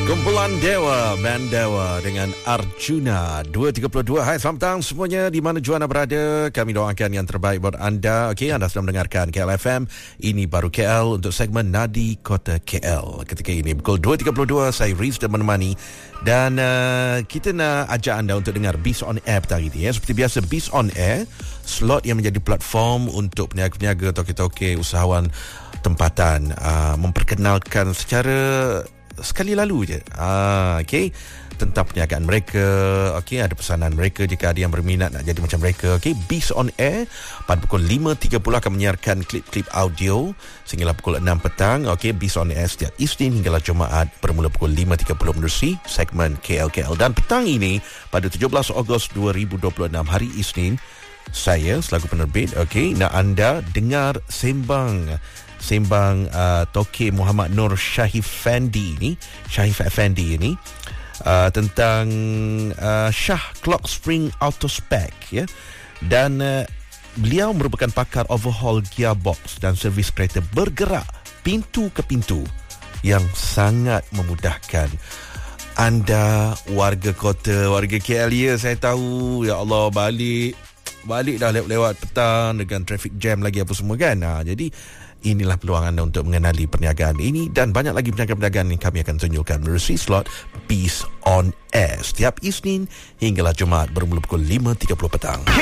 Kumpulan Dewa, band Dewa dengan Arjuna 232. Hai, selamat petang semuanya di mana jua anda berada. Kami doakan yang terbaik buat anda. Okey, anda sedang mendengarkan KL FM. Ini baru KL untuk segmen Nadi Kota KL. Ketika ini pukul 2.32, saya Riz dan menemani. Dan kita nak ajak anda untuk dengar Biz on Air petang ini. Seperti biasa, Biz on Air, slot yang menjadi platform untuk peniaga-peniaga, toke-toke, usahawan tempatan memperkenalkan secara sekali lalu je okey, tentang perniagaan mereka. Okey, ada pesanan mereka jika ada yang berminat nak jadi macam mereka. Okey, Biz on Air pada pukul 5.30 akan menyiarkan klip-klip audio sehinggalah pukul 6 petang. Okey, Biz on Air setiap Isnin hinggalah Jumaat bermula pukul 5.30 menerusi segmen KL. Dan petang ini pada 17 Ogos 2026 hari Isnin, saya selaku penerbit nak anda dengar sembang Toke Muhammad Nur Syahif Effendi ini tentang Shah Clock Spring Auto Spec ya. Dan beliau merupakan pakar overhaul gearbox dan servis kereta bergerak pintu ke pintu yang sangat memudahkan anda warga kota, warga KL. Ya, saya tahu, ya Allah, balik dah lewat petang dengan traffic jam lagi apa semua kan. Jadi inilah peluang anda untuk mengenali perniagaan ini dan banyak lagi perniagaan yang kami akan tunjukkan melalui slot Biz on Air setiap Isnin hinggalah Jumaat bermula pukul 5.30 petang.